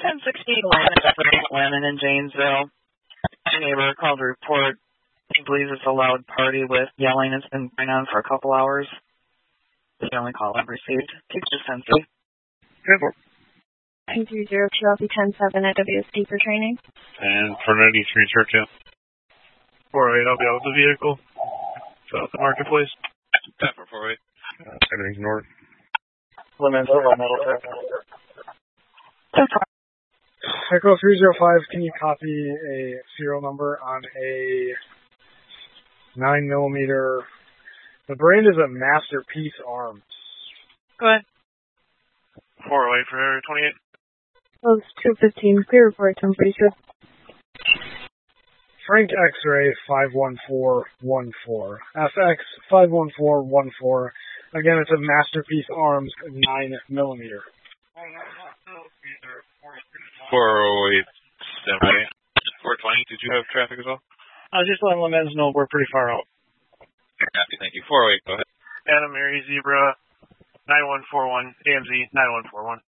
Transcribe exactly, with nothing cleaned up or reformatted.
ten sixteen Lemon in Janesville. My neighbor called to report he believes it's a loud party with yelling. It's been going on for a couple hours. That's the only call I've received. Teacher Sensi. two three zero two L P ten seven at W S D for training. And for ninety-three Churchill. four oh eight, I'll be out of the vehicle. South of Marketplace. ten for four oh eight. Uh, everything's north. Lemons over metal. Echo three zero five, can you copy a serial number on a nine millimeter? The brand is a Masterpiece Arms. Go ahead. four oh eight for Area twenty-eight. Close two fifteen, clear report, ten forty-two. Frank X-ray five one four one four. F X five one four one four. Again, it's a Masterpiece Arms nine millimeter. four oh eight, seven eight. four twenty, did you have traffic as well? I was just letting Lemons know we're pretty far out. Copy, thank you. four oh eight, go ahead. Adam Mary Zebra nine one four one, A M Z nine one four one.